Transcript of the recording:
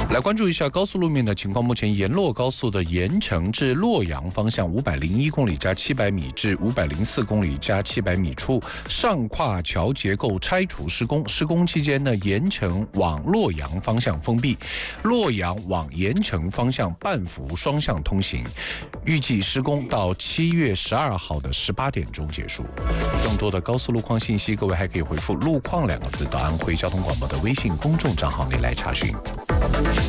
来关注一下高速路面的情况。目前沿洛高速的盐城至洛阳方向501公里加700米至504公里加700米处上跨桥结构拆除施工，施工期间呢，盐城往洛阳方向封闭，洛阳往盐城方向半幅双向通行，预计施工到7月12号的18点钟结束。更多的高速路况信息，各位还可以回复路况2个字到安徽交通广播的微信公众账号内来查询。